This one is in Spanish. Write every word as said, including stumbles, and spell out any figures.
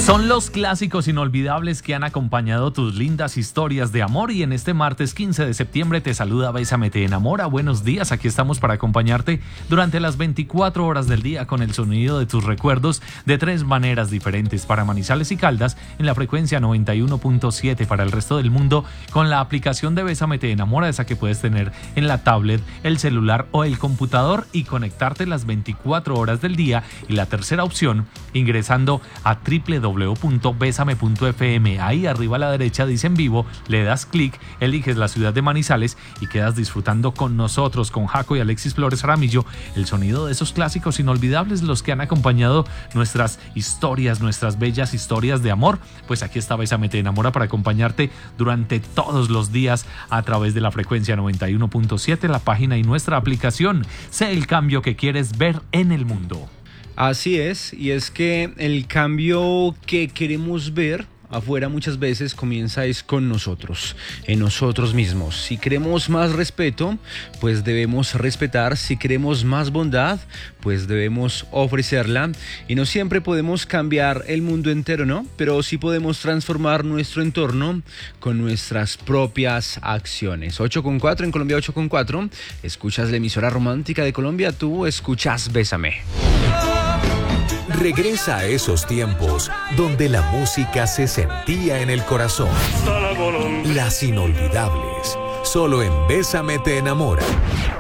Son los clásicos inolvidables que han acompañado tus lindas historias de amor y en este martes quince de septiembre te saluda Bésame te enamora. Buenos días, aquí estamos para acompañarte durante las veinticuatro horas del día con el sonido de tus recuerdos de tres maneras diferentes para Manizales y Caldas en la frecuencia noventa y uno punto siete, para el resto del mundo con la aplicación de Bésame te enamora, esa que puedes tener en la tablet, el celular o el computador y conectarte las veinticuatro horas del día, y la tercera opción ingresando a doble u doble u doble u punto besame punto efe eme. Ahí arriba a la derecha dice en vivo, le das clic, eliges la ciudad de Manizales y quedas disfrutando con nosotros, con Jaco y Alexis Flores Aramillo, el sonido de esos clásicos inolvidables, los que han acompañado nuestras historias, nuestras bellas historias de amor. Pues aquí está Bésame te enamora para acompañarte durante todos los días a través de la frecuencia noventa y uno punto siete, la página y nuestra aplicación. Sé el cambio que quieres ver en el mundo. Así es, y es que el cambio que queremos ver afuera muchas veces comienza es con nosotros, en nosotros mismos. Si queremos más respeto, pues debemos respetar. Si queremos más bondad, pues debemos ofrecerla. Y no siempre podemos cambiar el mundo entero, ¿no? Pero sí podemos transformar nuestro entorno con nuestras propias acciones. ocho con cuatro en Colombia, ocho con cuatro. Escuchas la emisora romántica de Colombia, tú escuchas Bésame. Regresa a esos tiempos donde la música se sentía en el corazón. Las inolvidables, solo en Bésame te enamora.